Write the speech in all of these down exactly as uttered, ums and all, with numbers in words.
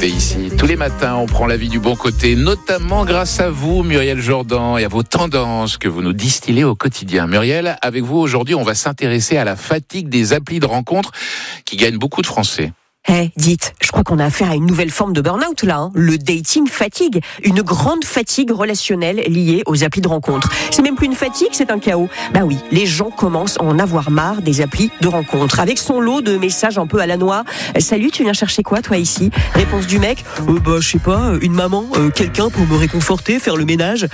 côté ici. Tous les matins, on prend la vie du bon côté, notamment grâce à vous, Muriel Jourdan, et à vos tendances que vous nous distillez au quotidien. Muriel, avec vous aujourd'hui, on va s'intéresser à la fatigue des applis de rencontres qui gagnent beaucoup de Français. Eh, hey, dites, je crois qu'on a affaire à une nouvelle forme de burn-out là, hein. Le dating fatigue, une grande fatigue relationnelle liée aux applis de rencontres. C'est même plus une fatigue, c'est un chaos. Bah oui, les gens commencent à en avoir marre des applis de rencontres. Avec son lot de messages un peu à la noix. Salut, tu viens chercher quoi toi ici ? Réponse du mec, euh, bah je sais pas, une maman, euh, quelqu'un pour me réconforter, faire le ménage.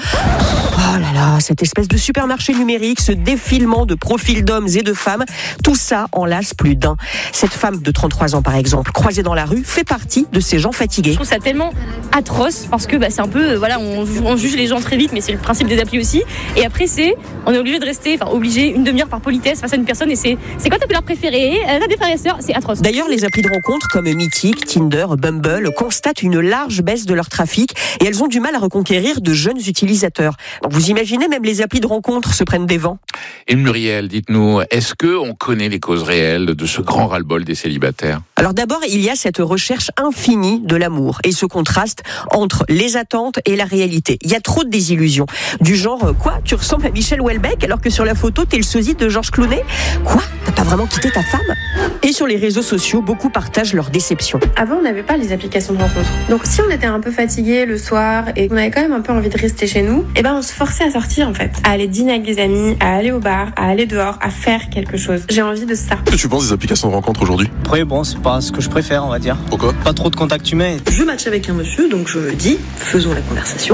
Oh là là, cette espèce de supermarché numérique, ce défilement de profils d'hommes et de femmes, tout ça en lasse plus d'un. Cette femme de trente-trois ans par exemple, croisée dans la rue, fait partie de ces gens fatigués. Je trouve ça tellement atroce parce que bah, c'est un peu, euh, voilà, on, on juge les gens très vite, mais c'est le principe des applis aussi. Et après, c'est, on est obligé de rester, enfin obligé une demi-heure par politesse face à une personne. Et c'est, c'est quoi ta couleur préférée ? T'as des frères et sœurs ? C'est atroce. D'ailleurs, les applis de rencontres comme Mythique, Tinder, Bumble constatent une large baisse de leur trafic et elles ont du mal à reconquérir de jeunes utilisateurs. Donc, vous imaginez, même les applis de rencontres se prennent des vents. Et Muriel, dites-nous, est-ce que on connaît les causes réelles de ce grand ras-le-bol des célibataires ? Alors d'abord, il y a cette recherche infinie de l'amour et ce contraste entre les attentes et la réalité. Il y a trop de désillusions. Du genre, quoi ? Tu ressembles à Michel Houellebecq alors que sur la photo, t'es le sosie de Georges Clooney ? Quoi ? T'as pas vraiment quitté ta femme ? Et sur les réseaux sociaux, beaucoup partagent leur déception. Avant, on n'avait pas les applications de rencontres. Donc si on était un peu fatigué le soir et qu'on avait quand même un peu envie de rester chez nous, eh ben on se forçait à sortir en fait. À aller dîner avec des amis, à aller au bar, à aller dehors, à faire quelque chose. J'ai envie de ça. Qu'est-ce que tu penses des applications de rencontres aujourd'hui ? Après, bon, c'est pas ce que je préfère, on va dire. Pourquoi ? Pas trop de contact humain. Je match avec un monsieur, donc je me dis, faisons la conversation.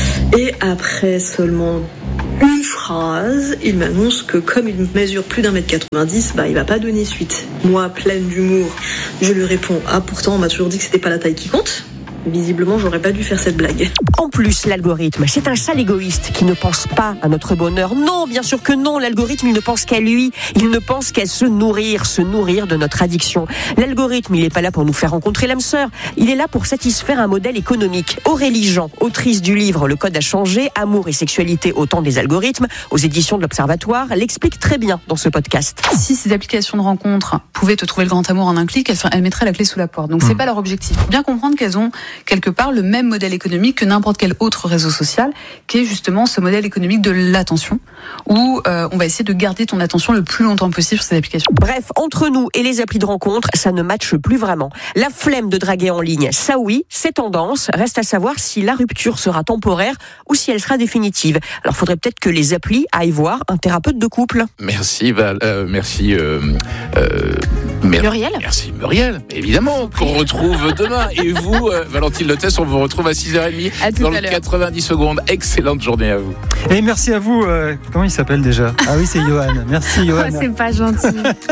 Et après seulement une phrase, il m'annonce que comme il mesure plus d'un mètre quatre-vingt-dix, bah il va pas donner suite. Moi, pleine d'humour, je lui réponds, ah pourtant on m'a toujours dit que c'était pas la taille qui compte. Visiblement, j'aurais pas dû faire cette blague. En plus, l'algorithme, c'est un sale égoïste qui ne pense pas à notre bonheur. Non, bien sûr que non, l'algorithme, il ne pense qu'à lui. Il ne pense qu'à se nourrir, se nourrir de notre addiction. L'algorithme, il n'est pas là pour nous faire rencontrer l'âme sœur. Il est là pour satisfaire un modèle économique. Aurélie Jean, autrice du livre Le Code a changé, Amour et sexualité au temps des algorithmes, aux éditions de l'Observatoire, l'explique très bien dans ce podcast. Si ces applications de rencontres pouvaient te trouver le grand amour en un clic, elles, elles mettraient la clé sous la porte. Donc, mmh. c'est pas leur objectif. Bien comprendre qu'elles ont quelque part le même modèle économique que n'importe quel autre réseau social, qui est justement ce modèle économique de l'attention, où euh, on va essayer de garder ton attention le plus longtemps possible sur ces applications. Bref, entre nous et les applis de rencontres, ça ne matche plus vraiment. La flemme de draguer en ligne, ça oui, c'est tendance. Reste à savoir si la rupture sera temporaire ou si elle sera définitive. Alors, faudrait peut-être que les applis aillent voir un thérapeute de couple. Merci Val, euh, merci euh, euh, Mer- Muriel. Merci Muriel, évidemment, qu'on retrouve demain. Et vous, euh, Valentine Lotès, on vous retrouve à six heures trente dans le quatre-vingt-dix secondes. Excellente journée à vous. Et merci à vous. Euh, comment il s'appelle déjà ? Ah oui, c'est Johan. Merci Johan. Oh, c'est pas gentil.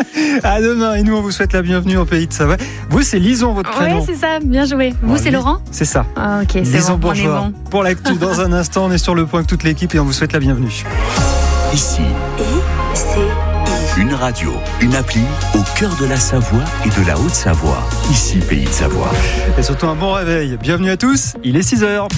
À demain. Et nous, on vous souhaite la bienvenue au Pays de Savoie. Vous, c'est Lison, votre prénom. Oui, c'est ça. Bien joué. Vous, bon, c'est Lis- Laurent ? C'est ça. Ah, ok, c'est Lison bon. Bourgeois. On est bon. Pour l'actu, dans un instant, on est sur le point avec toute l'équipe et on vous souhaite la bienvenue. Ici, Et c'est une radio, une appli au cœur de la Savoie et de la Haute-Savoie. Ici, Pays de Savoie. Et surtout un bon réveil. Bienvenue à tous. Il est six heures.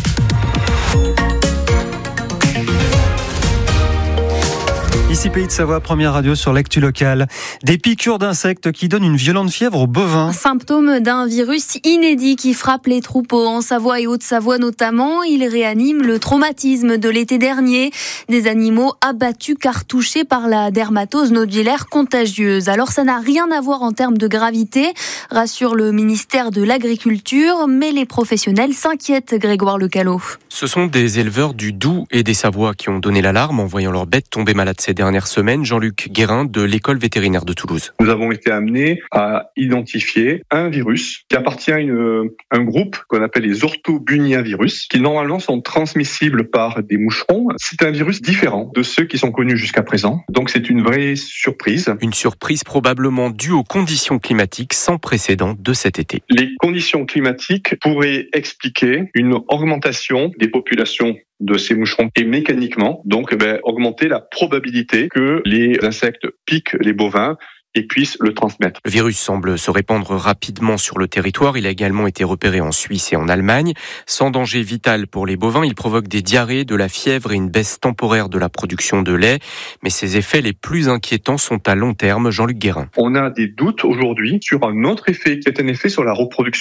Ici Pays de Savoie, première radio sur l'actu locale. Des piqûres d'insectes qui donnent une violente fièvre aux bovins. Symptôme d'un virus inédit qui frappe les troupeaux en Savoie et Haute-Savoie notamment. Il réanime le traumatisme de l'été dernier. Des animaux abattus car touchés par la dermatose nodulaire contagieuse. Alors ça n'a rien à voir en termes de gravité, rassure le ministère de l'Agriculture, mais les professionnels s'inquiètent, Grégoire Lecalot. Ce sont des éleveurs du Doubs et des Savoies qui ont donné l'alarme en voyant leurs bêtes tomber malades ces dernières semaines. Jean-Luc Guérin de l'école vétérinaire de Toulouse. Nous avons été amenés à identifier un virus qui appartient à une, un groupe qu'on appelle les orthobuniavirus, qui normalement sont transmissibles par des moucherons. C'est un virus différent de ceux qui sont connus jusqu'à présent. Donc c'est une vraie surprise. Une surprise probablement due aux conditions climatiques sans précédent de cet été. Les conditions climatiques pourraient expliquer une augmentation des populations de ces moucherons et mécaniquement donc ben, augmenter la probabilité que les insectes piquent les bovins et puissent le transmettre. Le virus semble se répandre rapidement sur le territoire. Il a également été repéré en Suisse et en Allemagne. Sans danger vital pour les bovins, il provoque des diarrhées, de la fièvre et une baisse temporaire de la production de lait. Mais ses effets les plus inquiétants sont à long terme. Jean-Luc Guérin. On a des doutes aujourd'hui sur un autre effet qui est un effet sur la reproduction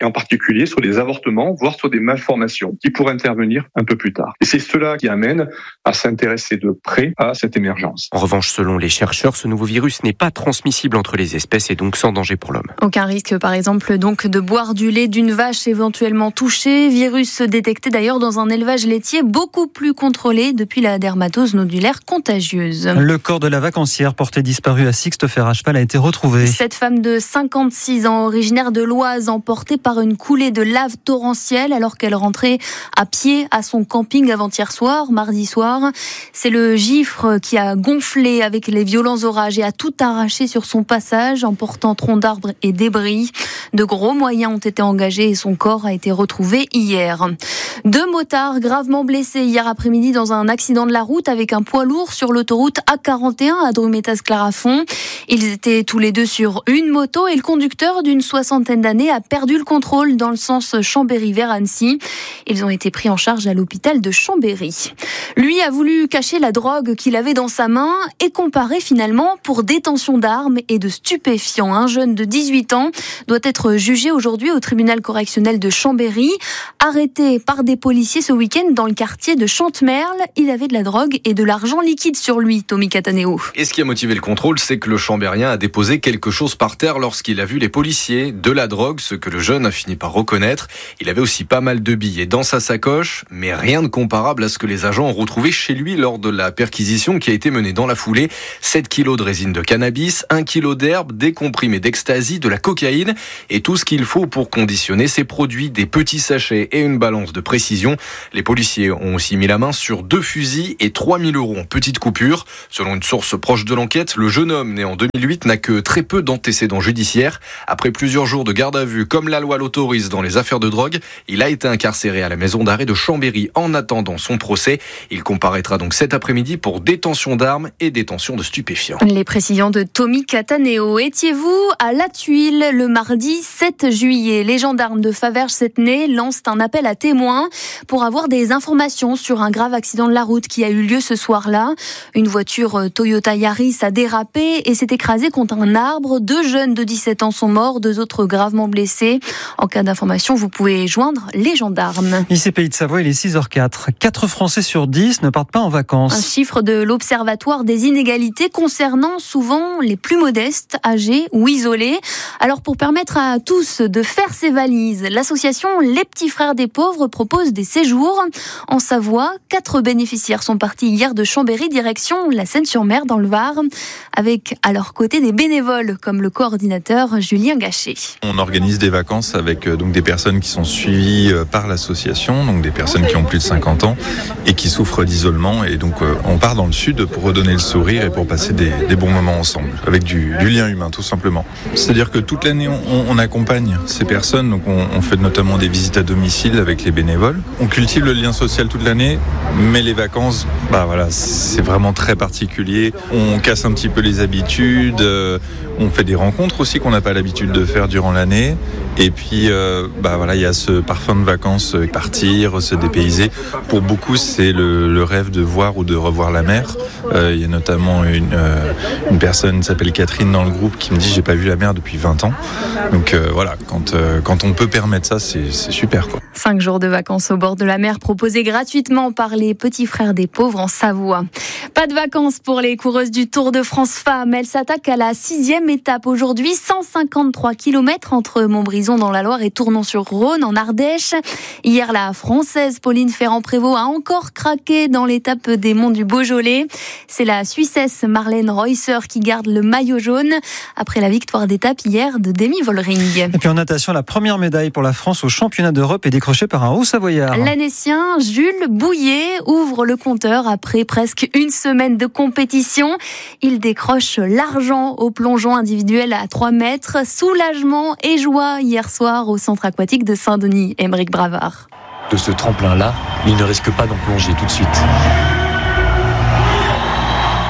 et en particulier sur des avortements, voire sur des malformations qui pourraient intervenir un peu plus tard. Et c'est cela qui amène à s'intéresser de près à cette émergence. En revanche, selon les chercheurs, ce nouveau virus n'est pas transmissible entre les espèces et donc sans danger pour l'homme. Aucun risque, par exemple, donc de boire du lait d'une vache éventuellement touchée. Virus détecté d'ailleurs dans un élevage laitier beaucoup plus contrôlé depuis la dermatose nodulaire contagieuse. Le corps de la vacancière portée disparue à Sixte-Fer-à-Cheval a été retrouvé. Cette femme de cinquante-six ans, originaire de l'Oise, emportée par une coulée de lave torrentielle alors qu'elle rentrait à pied à son camping avant-hier soir, mardi soir. C'est le gifre qui a gonflé avec les violents orages et a tout arraché sur son passage, emportant troncs d'arbres et débris. De gros moyens ont été engagés et son corps a été retrouvé hier. Deux motards gravement blessés hier après-midi dans un accident de la route avec un poids lourd sur l'autoroute A quarante et un à Drumettaz-Clarafond. Ils étaient tous les deux sur une moto et le conducteur d'une soixantaine d'années a perdu le contrôle dans le sens Chambéry vers Annecy. Ils ont été pris en charge à l'hôpital de Chambéry. Lui a voulu cacher la drogue qu'il avait dans sa main et comparé finalement pour détention d'armes et de stupéfiants. Un jeune de dix-huit ans doit être jugé aujourd'hui au tribunal correctionnel de Chambéry. Arrêté par des policiers ce week-end dans le quartier de Chantemerle, il avait de la drogue et de l'argent liquide sur lui, Tommy Cataneo. Et ce qui a motivé le contrôle, c'est que le Chambérien a déposé quelque chose par terre lorsqu'il a vu les policiers. De la drogue, ce que le jeune a fini par reconnaître. Il avait aussi pas mal de billets dans sa sacoche, mais rien de comparable à ce que les agents ont retrouvé chez lui lors de la perquisition qui a été menée dans la foulée. sept kilos de résine de cannabis, un kilo d'herbe, des comprimés d'ecstasy, de la cocaïne et tout ce qu'il faut pour conditionner ces produits, des petits sachets et une balance de précision. Les policiers ont aussi mis la main sur deux fusils et trois mille euros en petites coupures. Selon une source proche de l'enquête, le jeune homme né en deux mille huit n'a que très peu d'antécédents judiciaires. Après plusieurs jours de garde à vue, comme la loi l'autorise dans les affaires de drogue, il a été incarcéré à la maison d'arrêt de Chambéry en attendant son procès. Il comparaîtra donc cet après-midi pour détention d'armes et détention de stupéfiants. Les précisions de Tommy Cataneo. Étiez-vous à La Tuile le mardi sept juillet? Les gendarmes de Faverges-Settenay lancent un appel à témoins pour avoir des informations sur un grave accident de la route qui a eu lieu ce soir-là. Une voiture Toyota Yaris a dérapé et s'est écrasée contre un arbre. Deux jeunes de dix-sept ans sont morts, deux autres gravement blessés. En cas d'information, vous pouvez joindre les gendarmes. Ici Pays de Savoie, il est six heures quatre. quatre Français sur dix ne partent pas en vacances. Un chiffre de l'Observatoire des inégalités concernant souvent les plus modestes, âgés ou isolés. Alors pour permettre à tous de faire ses valises, l'association Les Petits Frères des Pauvres propose des séjours. En Savoie, quatre bénéficiaires sont partis hier de Chambéry direction la Seine-sur-Mer dans le Var, avec à leur côté des bénévoles comme le coordinateur Julien Gachet. On organise des vacances avec euh, donc des personnes qui sont suivies euh, par l'association, donc des personnes qui ont plus de cinquante ans et qui souffrent d'isolement. Et donc euh, on part dans le sud pour redonner le sourire et pour passer des, des bons moments ensemble, avec du, du lien humain tout simplement. C'est-à-dire que toute l'année on, on accompagne ces personnes, donc on, on fait notamment des visites à domicile avec les bénévoles. On cultive le lien social toute l'année, mais les vacances, bah voilà, c'est vraiment très particulier. On casse un petit peu les habitudes, euh, on fait des rencontres aussi qu'on n'a pas l'habitude de faire durant l'année. Et puis, euh, bah voilà, il y a ce parfum de vacances, euh, partir, se dépayser. Pour beaucoup, c'est le, le rêve de voir ou de revoir la mer. Euh, il y a notamment une, euh, une personne qui s'appelle Catherine dans le groupe qui me dit j'ai pas vu la mer depuis vingt ans. Donc euh, voilà, quand, euh, quand on peut permettre ça, c'est, c'est super, quoi. Cinq jours de vacances au bord de la mer proposés gratuitement par les Petits Frères des Pauvres en Savoie. Pas de vacances pour les coureuses du Tour de France Femmes. Elles s'attaquent à la sixième étape aujourd'hui, cent cinquante-trois kilomètres entre Montbrison dans la Loire et Tournon-sur-Rhône en Ardèche. Hier, la Française Pauline Ferrand-Prévot a encore craqué dans l'étape des Monts du Beaujolais. C'est la Suissesse Marlène Reusser qui garde le maillot jaune après la victoire d'étape hier de Demi Vollering. Et puis en natation, la première médaille pour la France au championnat d'Europe est décrochée par un Haut-Savoyard. L'Annécien Jules Bouillet ouvre le compteur après presque une semaine de compétition. Il décroche l'argent au plongeon individuel à trois mètres. Soulagement et joie hier soir au centre aquatique de Saint-Denis. Aymeric Bravard. De ce tremplin-là, il ne risque pas d'en plonger tout de suite.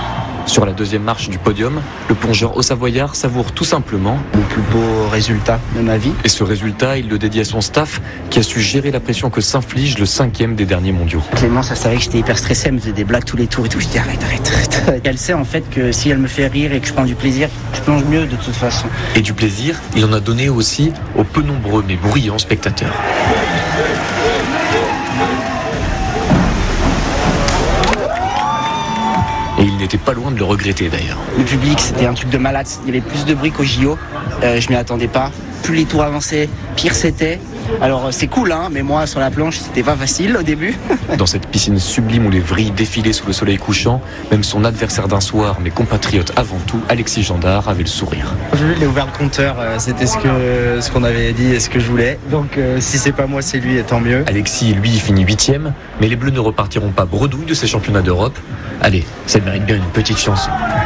Sur la deuxième marche du podium, le plongeur haut-savoyard savoure tout simplement le plus beau résultat de ma vie. Et ce résultat, il le dédie à son staff qui a su gérer la pression que s'inflige le cinquième des derniers mondiaux. Clémence, elle savait que j'étais hyper stressé, elle me faisait des blagues tous les tours et tout. Je dis arrête, arrête, arrête. Elle sait en fait que si elle me fait rire et que je prends du plaisir, je plonge mieux de toute façon. Et du plaisir, il en a donné aussi aux peu nombreux mais bruyants spectateurs. Et il n'était pas loin de le regretter d'ailleurs. Le public, c'était un truc de malade. Il y avait plus de bruit qu'au J O. Euh, je m'y attendais pas. Plus les tours avançaient, pire c'était. Alors c'est cool, hein, mais moi sur la planche, c'était pas facile au début. Dans cette piscine sublime où les vrilles défilaient sous le soleil couchant, même son adversaire d'un soir, mais compatriote avant tout, Alexis Gendard, avait le sourire. J'ai vu, il a ouvert le compteur, c'était ce que ce qu'on avait dit et ce que je voulais. Donc euh, si c'est pas moi, c'est lui, et tant mieux. Alexis, lui, finit huitième, mais les Bleus ne repartiront pas bredouilles de ces championnats d'Europe. Allez, ça mérite bien une petite chanson.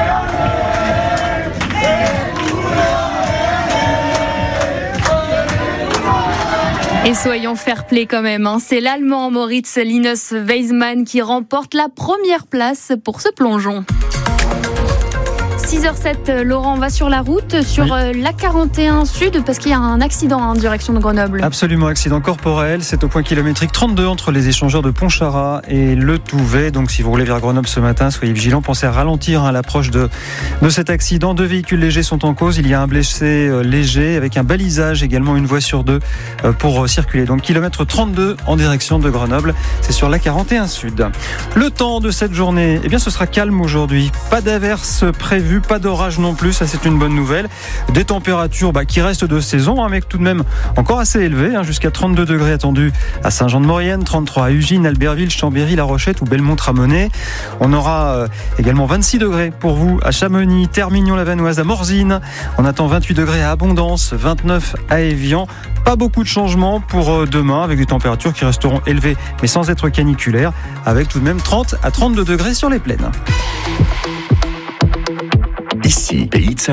Et soyons fair-play quand même, hein. C'est l'Allemand Moritz Linus Weismann qui remporte la première place pour ce plongeon. six heures sept, Laurent, on va sur la route, sur oui. l'A quarante et un Sud, parce qu'il y a un accident en direction de Grenoble. Absolument, accident corporel. C'est au point kilométrique trente-deux entre les échangeurs de Pontcharrat et Le Touvet. Donc si vous roulez vers Grenoble ce matin, soyez vigilants. Pensez à ralentir à l'approche de, de cet accident. Deux véhicules légers sont en cause. Il y a un blessé léger avec un balisage, également une voie sur deux pour circuler. Donc kilomètre trente-deux en direction de Grenoble. C'est sur l'A quarante et un Sud. Le temps de cette journée, eh bien, ce sera calme aujourd'hui. Pas d'averses prévues. Pas d'orage non plus, ça c'est une bonne nouvelle. Des températures bah, qui restent de saison, hein, mais tout de même encore assez élevées, hein, jusqu'à trente-deux degrés attendus à Saint-Jean-de-Maurienne, trente-trois à Ugine, Albertville, Chambéry, La Rochette ou Belmont-Tramonnais. On aura euh, également vingt-six degrés pour vous à Chamonix, Termignon-la-Vanoise, à Morzine. On attend vingt-huit degrés à Abondance, vingt-neuf à Évian. Pas beaucoup de changements pour demain, avec des températures qui resteront élevées, mais sans être caniculaires, avec tout de même trente à trente-deux degrés sur les plaines. Ici, Pays de Savoie.